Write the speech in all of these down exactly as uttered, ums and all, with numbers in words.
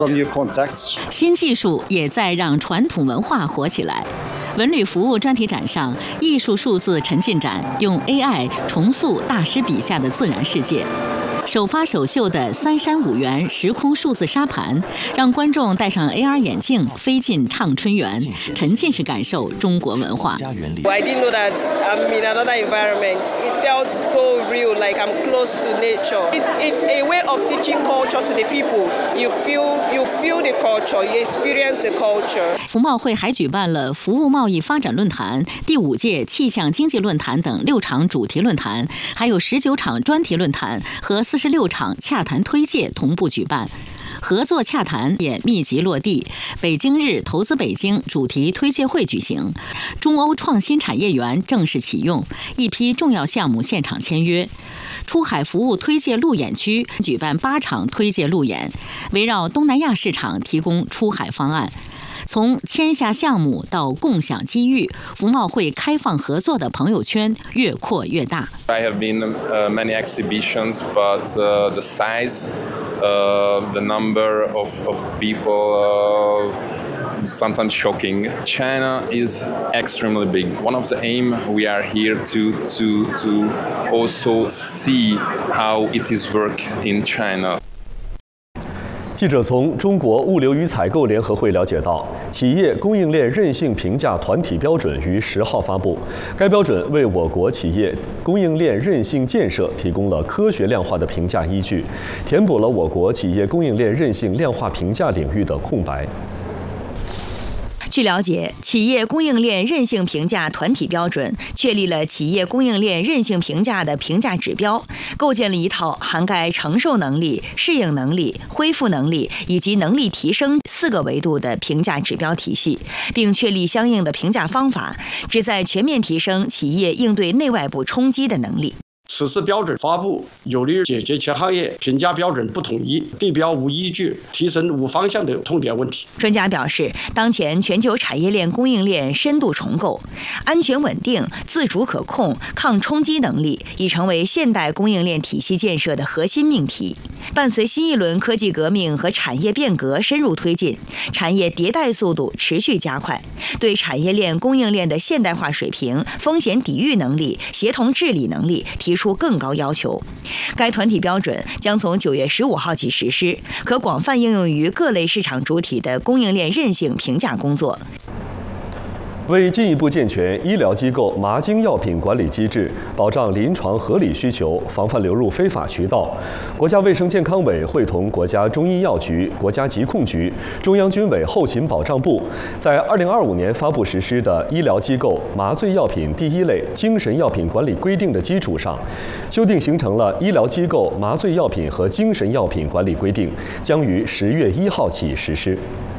新技术也在让传统文化火起来。文旅服务专题展上，艺术数字沉浸展用 A I 重塑大师笔下的自然世界。首发首秀的三山五园时空数字沙盘，让观众戴上 A R 眼镜飞进畅春园，沉浸式感受中国文化。 I didn't know that I'm in another environment. It felt so real, like I'm close to nature. It's it's a way of teaching culture to the people. You feel you feel the culture, you experience the culture. 服贸会还举办了服务贸易发展论坛、第五届气象经济论坛等六场主题论坛，还有十九场专题论坛和四十六场洽谈推介同步举办。合作洽谈也密集落地，北京日投资北京主题推介会举行，中欧创新产业园正式启用，一批重要项目现场签约。出海服务推介路演区举办八场推介路演，围绕东南亚市场提供出海方案。从签下项目到共享机遇，服贸会开放合作的朋友圈越扩越大。 I have been uh, many exhibitions, but uh, the size, uh, the number of, of people, uh, sometimes shocking. China is extremely big. One of the aim we are here to to to also see how it is work in China. 记者从中国物流与采购联合会了解到，企业供应链韧性评价团体标准于十号发布。该标准为我国企业供应链韧性建设提供了科学量化的评价依据，填补了我国企业供应链韧性量化评价领域的空白。 据了解，企业供应链韧性评价团体标准确立了企业供应链韧性评价的评价指标，构建了一套涵盖承受能力、适应能力、恢复能力以及能力提升四个维度的评价指标体系，并确立相应的评价方法，旨在全面提升企业应对内外部冲击的能力。 此次标准发布有利于解决其行业评价标准不统一、地标无依据、提升无方向的痛点问题。 专家表示，当前全球产业链供应链深度重构，安全稳定、自主可控、抗冲击能力已成为现代供应链体系建设的核心命题。伴随新一轮科技革命和产业变革深入推进，产业迭代速度持续加快，对产业链供应链的现代化水平、风险抵御能力、协同治理能力提出更高要求。该团体标准将从九月十五号起实施，可广泛应用于各类市场主体的供应链韧性评价工作。 为进一步健全医疗机构麻精药品管理机制，保障临床合理需求，防范流入非法渠道，国家卫生健康委会同国家中医药局、国家疾控局、中央军委后勤保障部，在二零二五年发布实施的《医疗机构麻醉药品第一类精神药品管理规定》的基础上，修订形成了《医疗机构麻醉药品和精神药品管理规定》，将于十月一号起实施。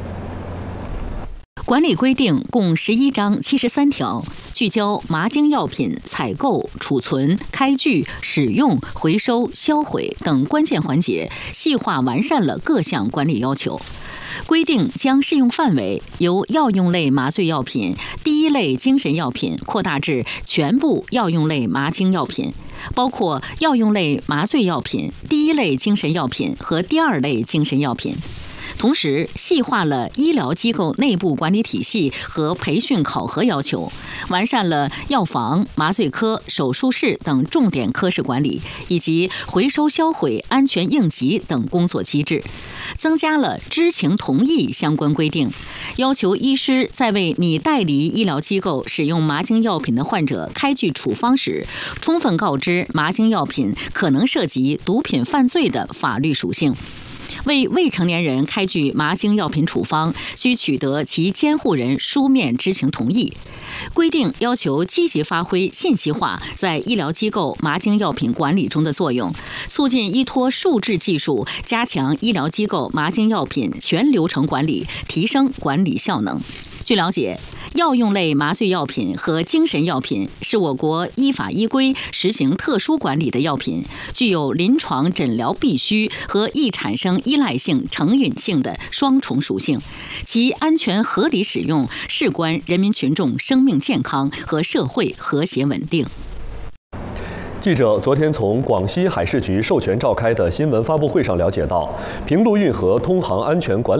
管理规定共十一章七十三条，聚焦麻精药品采购、储存、开具、使用、回收、销毁等关键环节，细化完善了各项管理要求。规定将适用范围由药用类麻醉药品、第一类精神药品扩大至全部药用类麻精药品，包括药用类麻醉药品、第一类精神药品和第二类精神药品。同时，细化了医疗机构内部管理体系和培训考核要求，完善了药房、麻醉科、手术室等重点科室管理，以及回收销毁、安全应急等工作机制，增加了知情同意相关规定，要求医师在为拟代理医疗机构使用麻精药品的患者开具处方时，充分告知麻精药品可能涉及毒品犯罪的法律属性。为未成年人开具麻精药品处方，需取得其监护人书面知情同意。规定要求积极发挥信息化在医疗机构麻精药品管理中的作用，促进依托数字技术，加强医疗机构麻精药品全流程管理，提升管理效能。据了解，药用类麻醉药品和精神药品是我国依法依规实行特殊管理的药品，具有临床诊疗必需和易产生依赖性、成瘾性的双重属性，其安全合理使用事关人民群众生命健康和社会和谐稳定。 记者昨天从广西海事局授权召开的新闻发布会上了解到，平陆运河通航安全管理